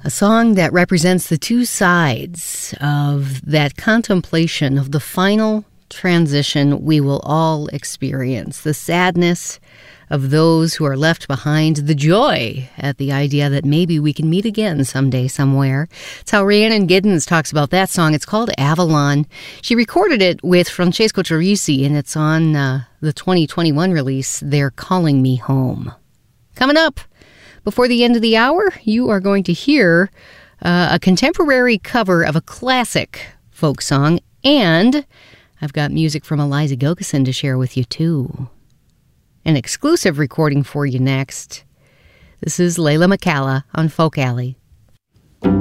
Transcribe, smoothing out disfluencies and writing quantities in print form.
A song that represents the two sides of that contemplation of the final transition we will all experience. The sadness of those who are left behind, the joy at the idea that maybe we can meet again someday somewhere. It's how Rhiannon Giddens talks about that song. It's called Avalon. She recorded it with Francesco Turrisi, and it's on the 2021 release, They're Calling Me Home. Coming up, before the end of the hour, you are going to hear a contemporary cover of a classic folk song, and I've got music from Eliza Gilkyson to share with you, too. An exclusive recording for you next. This is Layla McCalla on Folk Alley.